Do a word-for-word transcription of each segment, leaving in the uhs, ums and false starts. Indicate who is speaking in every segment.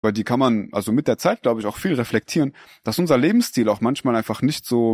Speaker 1: weil die kann man, also mit der Zeit, glaube ich, auch viel reflektieren, dass unser Lebensstil auch manchmal einfach nicht so,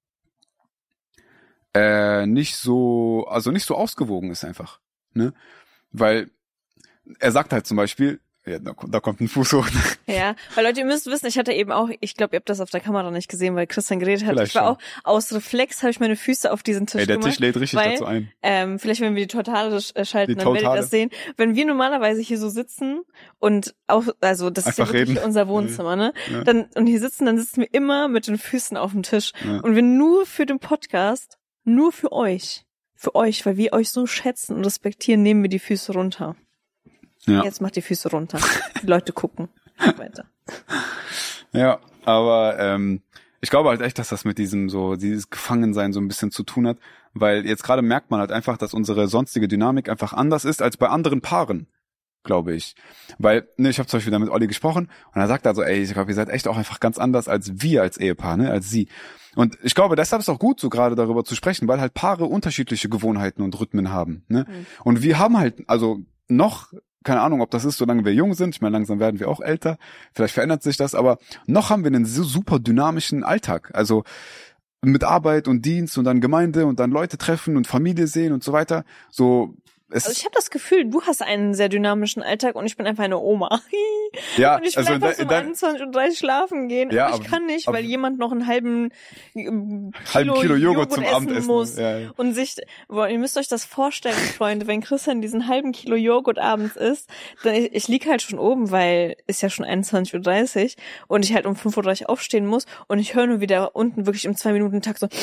Speaker 1: äh, nicht so, also nicht so ausgewogen ist einfach, ne? Weil er sagt halt zum Beispiel, ja, da, da kommt ein Fuß hoch.
Speaker 2: Ja, weil Leute, ihr müsst wissen, ich hatte eben auch, ich glaube, ihr habt das auf der Kamera nicht gesehen, weil Christian geredet hat.
Speaker 1: Vielleicht
Speaker 2: ich war
Speaker 1: schon.
Speaker 2: auch, aus Reflex habe ich meine Füße auf diesen Tisch
Speaker 1: Ey, der
Speaker 2: gemacht.
Speaker 1: Tisch lädt richtig
Speaker 2: weil,
Speaker 1: dazu ein.
Speaker 2: Ähm, vielleicht, wenn wir die Totale sch- schalten,
Speaker 1: Die
Speaker 2: dann werdet ihr
Speaker 1: Totale.
Speaker 2: das sehen. Wenn wir normalerweise hier so sitzen und auch, also das
Speaker 1: Einfach
Speaker 2: ist ja wirklich
Speaker 1: reden.
Speaker 2: unser Wohnzimmer, ne?
Speaker 1: Ja.
Speaker 2: Dann, und hier sitzen, dann sitzen wir immer mit den Füßen auf dem Tisch.
Speaker 1: Ja.
Speaker 2: Und wir nur für den Podcast, nur für euch, für euch, weil wir euch so schätzen und respektieren, nehmen wir die Füße runter.
Speaker 1: Ja.
Speaker 2: Jetzt macht die Füße runter. Die Leute gucken. Weiter.
Speaker 1: Ja, aber ähm, ich glaube halt echt, dass das mit diesem so, dieses Gefangensein so ein bisschen zu tun hat, weil jetzt gerade merkt man halt einfach, dass unsere sonstige Dynamik einfach anders ist als bei anderen Paaren, glaube ich. Weil, ne, ich habe zum Beispiel da mit Olli gesprochen und er sagt also, ey, ich glaube, ihr seid echt auch einfach ganz anders als wir als Ehepaar, ne, als sie. Und ich glaube, deshalb ist auch gut, so gerade darüber zu sprechen, weil halt Paare unterschiedliche Gewohnheiten und Rhythmen haben, ne. Mhm. Und wir haben halt, also noch keine Ahnung, ob das ist, solange wir jung sind. Ich meine, langsam werden wir auch älter. Vielleicht verändert sich das, aber noch haben wir einen so super dynamischen Alltag. Also mit Arbeit und Dienst und dann Gemeinde und dann Leute treffen und Familie sehen und so weiter. So, es
Speaker 2: also ich habe das Gefühl, du hast einen sehr dynamischen Alltag und ich bin einfach eine Oma.
Speaker 1: Ja,
Speaker 2: und ich will
Speaker 1: also
Speaker 2: einfach
Speaker 1: in
Speaker 2: so um
Speaker 1: de,
Speaker 2: einundzwanzig Uhr dreißig schlafen gehen.
Speaker 1: Ja,
Speaker 2: aber ich
Speaker 1: aber,
Speaker 2: kann nicht, weil
Speaker 1: aber,
Speaker 2: jemand noch einen halben Kilo,
Speaker 1: halben Kilo Joghurt,
Speaker 2: Joghurt
Speaker 1: zum
Speaker 2: essen
Speaker 1: Abendessen
Speaker 2: muss.
Speaker 1: Ja, ja.
Speaker 2: Und sich, boah, ihr müsst euch das vorstellen, Freunde, wenn Christian diesen halben Kilo Joghurt abends isst, dann ich, ich lieg halt schon oben, weil ist ja schon einundzwanzig Uhr dreißig und ich halt um fünf Uhr dreißig aufstehen muss und ich höre nur wieder unten wirklich im Zwei-Minuten-Takt so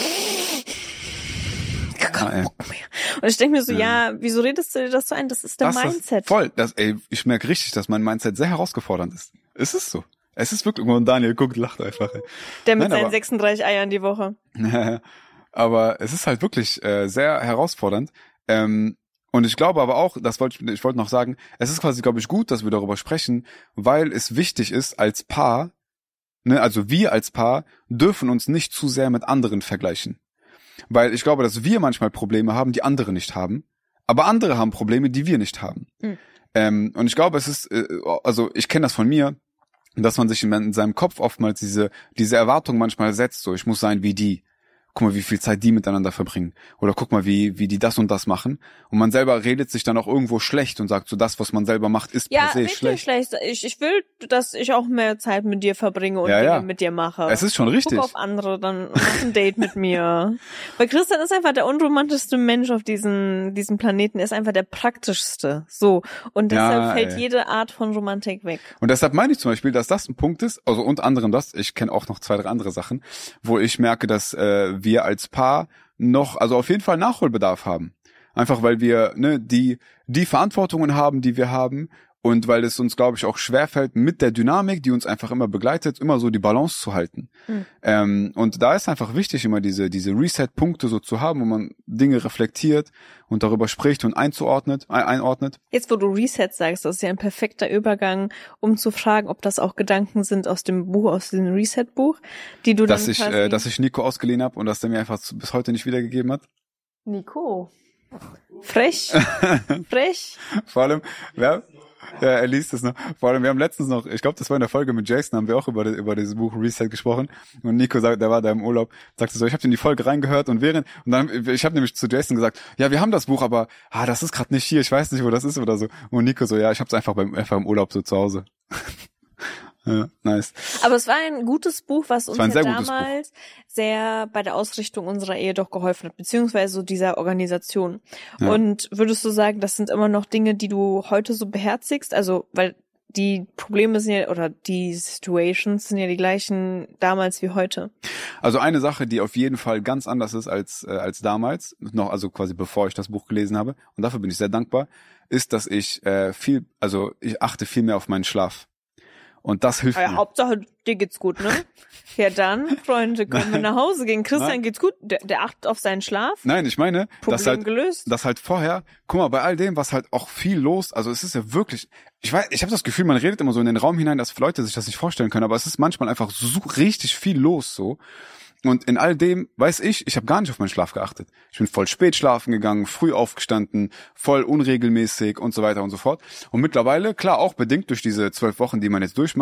Speaker 1: Ah,
Speaker 2: und ich denke mir so, ja. ja, wieso redest du dir das so ein? Das ist der
Speaker 1: das
Speaker 2: Mindset.
Speaker 1: Ist voll. Das, ey, ich merke richtig, dass mein Mindset sehr herausfordernd ist. Es ist so. Es ist wirklich, und Daniel guckt, lacht einfach. Ey.
Speaker 2: Der mit
Speaker 1: Nein,
Speaker 2: seinen
Speaker 1: aber,
Speaker 2: sechsunddreißig Eiern die Woche.
Speaker 1: aber es ist halt wirklich äh, sehr herausfordernd. Ähm, und ich glaube aber auch, das wollte ich, ich wollte noch sagen, es ist quasi, glaube ich, gut, dass wir darüber sprechen, weil es wichtig ist, als Paar, ne, also wir als Paar dürfen uns nicht zu sehr mit anderen vergleichen. Weil ich glaube, dass wir manchmal Probleme haben, die andere nicht haben. Aber andere haben Probleme, die wir nicht haben. Mhm. Ähm, und ich glaube, es ist, äh, also ich kenne das von mir, dass man sich in, in seinem Kopf oftmals diese diese Erwartung manchmal setzt, so ich muss sein wie die. Guck mal, wie viel Zeit die miteinander verbringen. Oder guck mal, wie wie die das und das machen. Und man selber redet sich dann auch irgendwo schlecht und sagt so, das, was man selber macht, ist
Speaker 2: ja,
Speaker 1: per se
Speaker 2: richtig
Speaker 1: schlecht.
Speaker 2: schlecht. Ich, ich will, dass ich auch mehr Zeit mit dir verbringe und
Speaker 1: ja,
Speaker 2: Dinge
Speaker 1: ja.
Speaker 2: mit dir mache.
Speaker 1: Es ist schon richtig.
Speaker 2: Guck auf andere, dann mach ein Date mit mir. Weil Christian ist einfach der unromantischste Mensch auf diesem diesem Planeten. Er ist einfach der praktischste. So. Und deshalb
Speaker 1: ja,
Speaker 2: fällt
Speaker 1: ey.
Speaker 2: jede Art von Romantik weg.
Speaker 1: Und deshalb meine ich zum Beispiel, dass das ein Punkt ist, also unter anderem das, ich kenne auch noch zwei, drei andere Sachen, wo ich merke, dass äh, wir als Paar noch, also auf jeden Fall Nachholbedarf haben. Einfach weil wir ne die die Verantwortungen haben, die wir haben und weil es uns, glaube ich, auch schwerfällt, mit der Dynamik, die uns einfach immer begleitet, immer so die Balance zu halten. Mhm. Ähm, und da ist einfach wichtig, immer diese diese Reset-Punkte so zu haben, wo man Dinge reflektiert und darüber spricht und einzuordnet, einordnet.
Speaker 2: Jetzt, wo du Reset sagst, das ist ja ein perfekter Übergang, um zu fragen, ob das auch Gedanken sind aus dem Buch, aus dem Reset-Buch, die du
Speaker 1: dass
Speaker 2: dann
Speaker 1: ich,
Speaker 2: quasi...
Speaker 1: äh, dass ich Nico ausgeliehen habe und dass der mir einfach bis heute nicht wiedergegeben hat.
Speaker 2: Nico. Frech. Frech.
Speaker 1: Vor allem, ja, ja, er liest es noch. Vor allem, wir haben letztens noch, ich glaube, das war in der Folge mit Jason, haben wir auch über, über dieses Buch Reset gesprochen. Und Nico sagt, der war da im Urlaub, sagte so, ich habe in die Folge reingehört und während, und dann, ich habe nämlich zu Jason gesagt, ja, wir haben das Buch, aber, ah, das ist gerade nicht hier, ich weiß nicht, wo das ist oder so. Und Nico so, ja, ich habe es einfach beim, einfach im Urlaub so zu Hause. Ja, nice.
Speaker 2: Aber es war ein gutes Buch, was uns ja damals
Speaker 1: Buch.
Speaker 2: sehr bei der Ausrichtung unserer Ehe doch geholfen hat, beziehungsweise so dieser Organisation. Ja. Und würdest du sagen, das sind immer noch Dinge, die du heute so beherzigst? Also, weil die Probleme sind ja, oder die Situations sind ja die gleichen damals wie heute.
Speaker 1: Also eine Sache, die auf jeden Fall ganz anders ist als äh, als damals, noch also quasi bevor ich das Buch gelesen habe, und dafür bin ich sehr dankbar, ist, dass ich äh, viel, also ich achte viel mehr auf meinen Schlaf. Und das hilft
Speaker 2: ja,
Speaker 1: mir.
Speaker 2: Hauptsache, dir geht's gut, ne? Ja dann, Freunde, können wir nach Hause gehen. Christian Nein. geht's gut, der, der achtet auf seinen Schlaf.
Speaker 1: Nein, ich meine,
Speaker 2: Problem
Speaker 1: dass halt,
Speaker 2: gelöst.
Speaker 1: dass halt vorher, guck mal, bei all dem, was halt auch viel los, also es ist ja wirklich, ich weiß, ich habe das Gefühl, man redet immer so in den Raum hinein, dass Leute sich das nicht vorstellen können, aber es ist manchmal einfach so richtig viel los so. Und in all dem, weiß ich, ich habe gar nicht auf meinen Schlaf geachtet. Ich bin voll spät schlafen gegangen, früh aufgestanden, voll unregelmäßig und so weiter und so fort. Und mittlerweile, klar, auch bedingt durch diese zwölf Wochen, die man jetzt durchmacht,